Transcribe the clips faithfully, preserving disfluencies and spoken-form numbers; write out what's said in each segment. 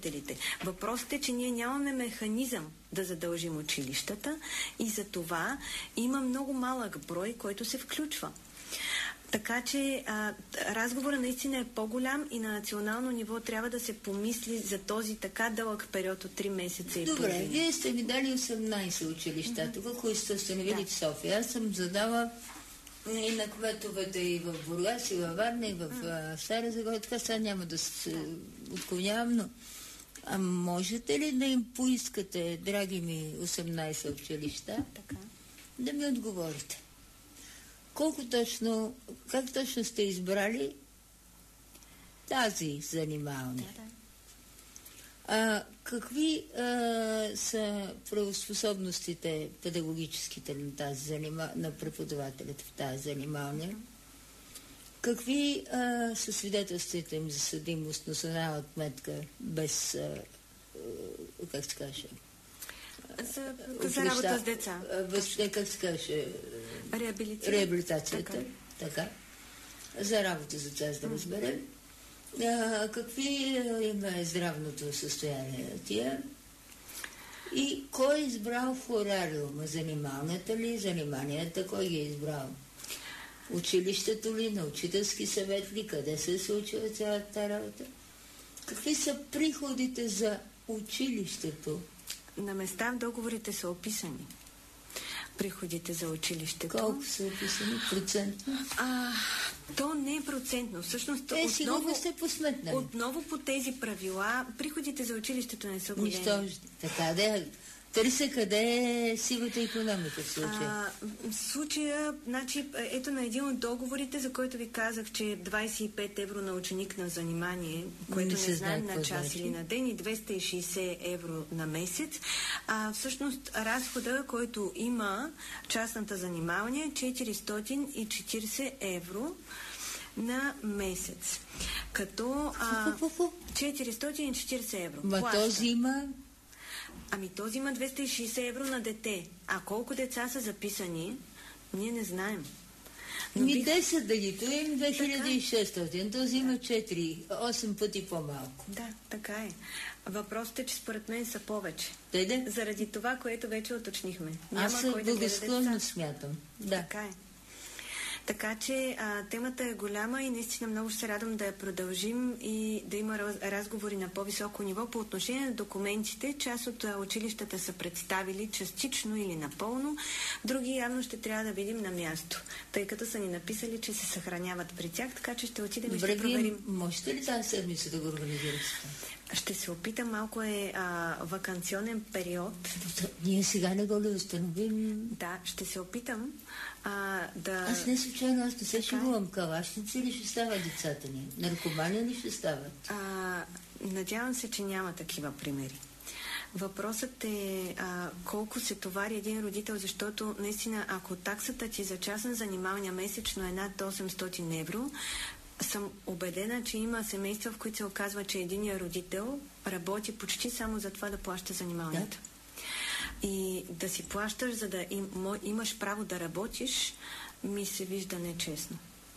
Въпросът е, че ние нямаме механизъм да задължим училищата и за това има много малък брой, който се включва. Така че а, разговора наистина е по-голям и на национално ниво трябва да се помисли за този така дълъг период от три месеца и половина. Добре, вие сте ми дали осемнайсет училища, mm-hmm. тук, които сте установили да. в София. Аз съм задала и на кметовете и в Бургас, и във Варна, и в mm-hmm. Стара Загора. Така сега няма да се да. отклонявам, но а можете ли да им поискате, драги ми осемнайсет училища, така. да ми отговорите? Колко точно, как точно сте избрали тази занималня? Да, да. А, какви а, са правоспособностите педагогическите на, тази занима, на преподавателите в тази занималня? Какви а, са свидетелствата им за съдимост, но с една отметка без, а, а, как се каже? За, за работа с деца. Без, как се каже? Реабилитация. Реабилитацията. Така. така. За работа за това, за да разберем. А, какви им е здравното състояние на тия? И кой е избрал хорариума? Занималната ли? Заниманията? Кой ги е избрал? Училището ли? На учителски съвет ли? Къде се е случила цялата работа? Какви са приходите за училището? На места в договорите са описани приходите за училището. Колко са описани? Процентно? А, то не е процентно. Всъщност, е, отново, сте посметнали. отново по тези правила, приходите за училището не са големи. Нищо. Така да търся къде е сивата икономика в случая. А, в случая, значи, ето на един от договорите, за който ви казах, че двайсет и пет евро на ученик на занимание, което не, не знаем на час значи. или на ден, и двеста и шейсет евро на месец. А, всъщност, разхода, който има частната занимание, е четиристотин и четирийсет евро на месец. Като а, четиристотин и четирийсет евро. Ма плаща. този има... Ами този има двеста и шейсет евро на дете. А колко деца са записани, ние не знаем. Но ми бих... десет да ги туем, две хиляди и шестстотин. Този да. има четири, осем пъти по-малко. Да, така е. Въпросът е, че според мен са повече. Дайде? Заради това, което вече уточнихме. Няма Аз кой да благосклонно смятам. Да. Така е. Така че а, темата е голяма и наистина много ще се радвам да я продължим и да има разговори на по-високо ниво. По отношение на документите, част от а, училищата са представили частично или напълно, други явно ще трябва да видим на място, тъй като са ни написали, че се съхраняват при тях, така че ще отидем Добре, и ще проверим. Вие можете ли тази седмица да го организирате? Ще се опитам, малко е а, ваканционен период. Ние сега не го ли установим? Да, ще се опитам а, да... Аз не случайно, аз не се шегувам. Калашници ли ще стават децата ни? Наркомани ли ще стават? А, надявам се, че няма такива примери. Въпросът е а, колко се товари един родител, защото наистина, ако таксата ти за частна занималня месечно е над осемстотин евро, съм убедена, че има семейства, в които се оказва, че единият родител работи почти само за това да плаща занималнията. Да. И да си плащаш, за да им, имаш право да работиш, ми се вижда нечестно.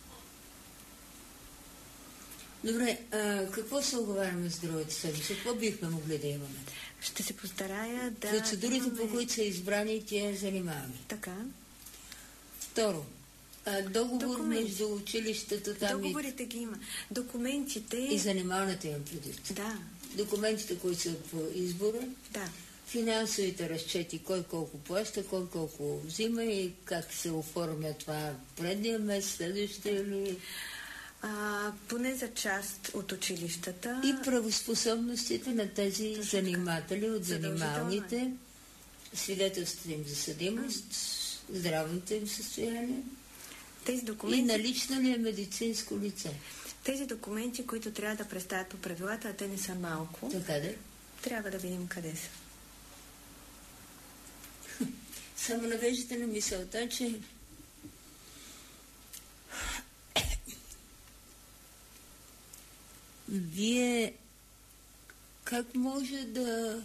Добре, а, какво се оговаряме с другата седмица? Какво бихме могли да имаме? Ще се постарая да... Процедурите, имаме... по които са избрани, тя занимаваме. Така. Второ. А, договор Документи. между училището там Договорите и... ги има. Документите... И занималната им предвид. Да. Документите, които са по избора. Да. Финансовите разчети, кой колко плаща, кой колко взима и как се оформя това предния месец, следващия ли... А, поне за част от училищата. И правоспособностите на тези Точно заниматели от занималните, свидетелствата им за съдимост, а. здравното им състояние. Тези документи... И налично ли е медицинско лице? Тези документи, които трябва да представят по правилата, а те не са малко. Така да? Трябва да видим къде са. Само навеждате на мисълта, че вие как може да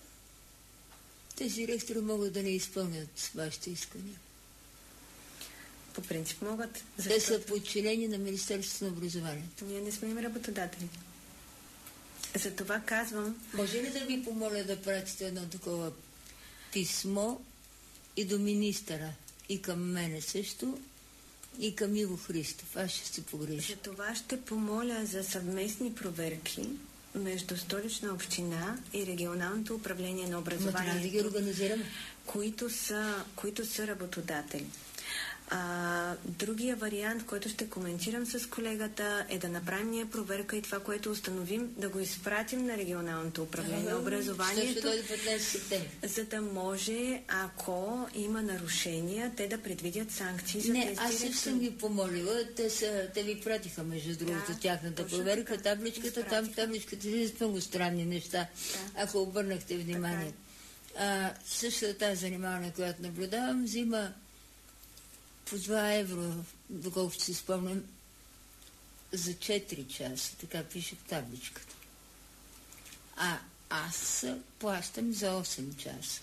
тези ректори могат да не изпълнят вашите искания? По принцип могат. Защото... Те са подчинени на Министерството на образованието. Ние не сме им работодатели. Затова казвам... Може ли да ви помоля да пратите едно такова писмо и до министъра, и към мене също, и към Иво Христов? Аз ще се погрижа. За това ще помоля за съвместни проверки между Столична община и регионалното управление на образованието, да ги организираме, които са, които са работодатели. А, другия вариант, който ще коментирам с колегата, е да направим ние проверка и това, което установим, да го изпратим на регионалното управление на образованието, за да може, ако има нарушения, те да предвидят санкции за Не, тези аз директори. съм ги помолила. Те, са, те ви пратиха, между другото, да, тяхната проверка. Така, табличката, там табличката е много странни неща, да. Ако обърнахте внимание. А, същата тази занимаване, която наблюдавам, взима по два евро, доколкото си спомням, за четири часа. Така пише в табличката. А аз плащам за осем часа.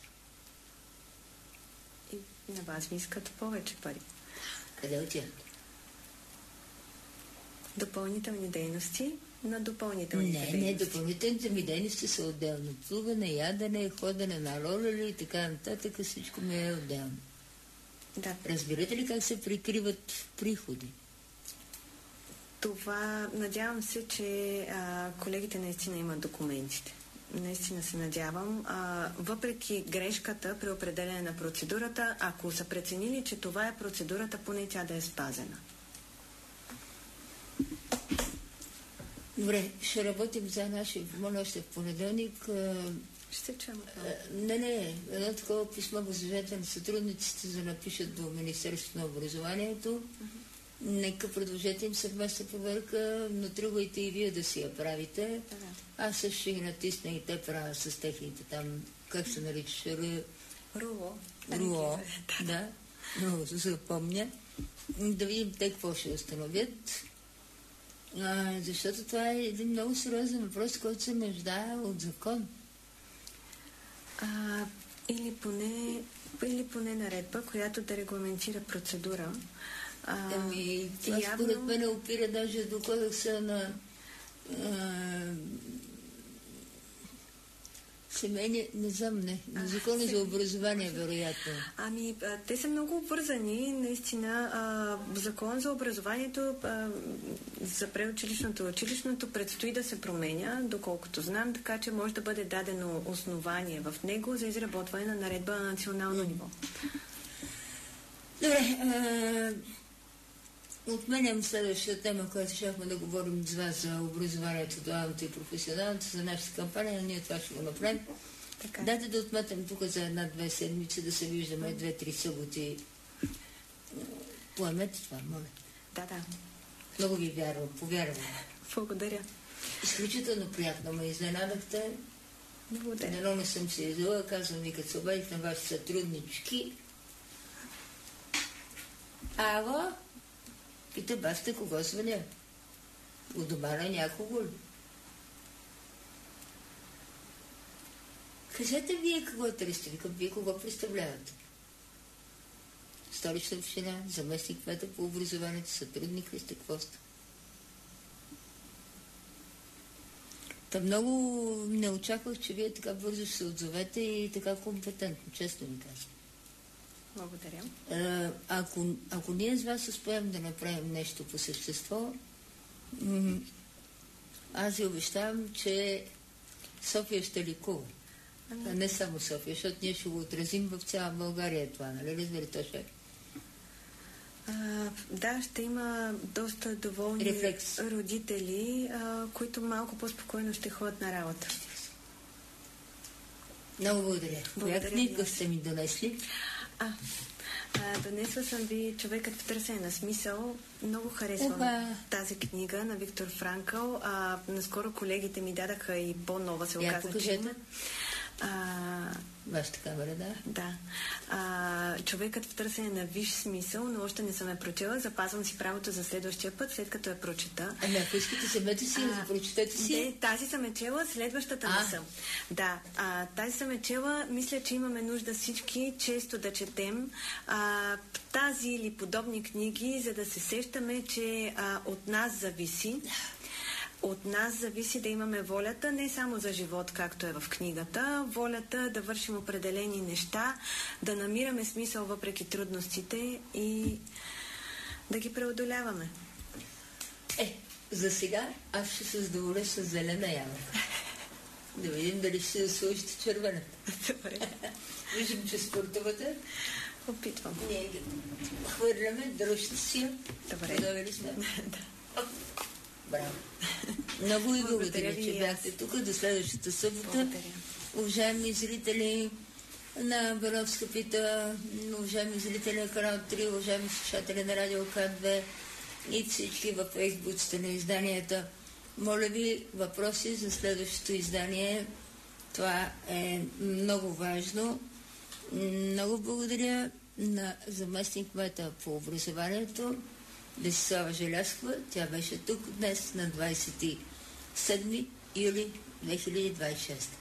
И на вас ви искат повече пари. Къде отиват? Допълнителни дейности на допълнителните не, дейности. Не, допълнителните ми дейности са отделно. Плуване, ядене, ходене на ролери и така нататък. Всичко ми е отделно. Да. Разбирате ли как се прикриват приходи? Това, надявам се, че а, колегите наистина имат документите. Наистина се надявам. А, въпреки грешката при определене на процедурата, ако са преценили, че това е процедурата, поне тя да е спазена. Добре, ще работим за наши, моля още в понеделник. Ще чуем. Не, не, едно такова писмо възложете на сътрудниците, за да напишат до Министерството на образованието. Uh-huh. Нека предложете им съвместна проверка, но тръгвайте и вие да си я правите. Uh-huh. Аз също ще ги натисна и те правят с техните там, как се нарича? Руло. Руло, да. Много се запомня. Да видим те какво ще установят. А, защото това е един много сериозен въпрос, който се нуждае от закон. А, или, поне, или поне наредба, която да регламентира процедура. А, ами, това явно... според мен опира даже до кодекса на а, семейни, не знам, не, на закона за образование, вероятно. Ами, а, те са много обвързани, наистина. А, закон за образованието а, за преучилищното и училищното предстои да се променя, доколкото знам, така че може да бъде дадено основание в него за изработване на наредба на национално ниво. Добре, а, отменям следващата тема, която щяхме да говорим с вас за образованието, дуалното и професионалното, за нашата кампания, но ние това ще го направим. Така. Дайте да отметам тук за една-две седмици, да се виждаме две-три съботи. Поемете това, моля. Да, да. Много ви вярвам, повярвам. Благодаря. Изключително приятно ме изненадахте. Благодаря. Дано не съм се излъгала, казвам ви, като се обадих на вашите сътруднички. Ало? Пита баста, кого звъня? У дома на някого ли? Кажете вие какво търсите, викам, вие кого представлявате? Столична община, заместник кмета по образованието, сътрудник ли сте, какво сте? Та много не очаквах, че вие така бързо ще се отзовете и така компетентно, честно ви казвам. Благодаря. А, ако, ако ние с вас успеем да направим нещо по същество, м- аз ви обещавам, че София ще ликува. А не само София, защото ние ще го отразим в цяла България това, нали? Разбери, то ще... А, да, ще има доста доволни Рефлекс. родители, а, които малко по-спокойно ще ходят на работа. Много благодаря. Коя книга сте ми донесли? А, а, донесла съм ви Човекът в търсене на смисъл. Много харесвам Уха. тази книга на Виктор Франкъл. А, наскоро колегите ми дадаха и по-нова, се оказа, че има. А, Вашата камера, да? Да. А, Човекът в търсене на висш смисъл, но още не съм я прочела. Запазвам си правото за следващия път, след като я прочета. Ами, ако искате, събете си, а, прочетете си. Не, тази съм я чела, следващата а. не съм. Да, а, тази съм я чела. Мисля, че имаме нужда всички често да четем а, тази или подобни книги, за да се сещаме, че а, от нас зависи. от нас зависи да имаме волята не само за живот, както е в книгата, волята да вършим определени неща, да намираме смисъл въпреки трудностите и да ги преодоляваме. Е, за сега аз ще се задоволя с зелена ябълка. Да видим дали ще се сложите червена. Добре. Виждам, че спортувате. Опитвам. Ние ги хвърляме, дръжте си. Добре. Готови ли сме? Браво. Много ви благодаря, че бяхте тук. До следващата събота. Благодаря. Уважаеми зрители на Беровска пита, уважаеми зрители на Канал три, уважаеми слушатели на Радио К две и всички във фейсбуците на изданията. Моля ви, въпроси за следващото издание. Това е много важно. Много благодаря на заместник-кмета по образованието Десислава Желязкова. Тя беше тук днес на двадесет и седми юли две хиляди двадесет и шеста.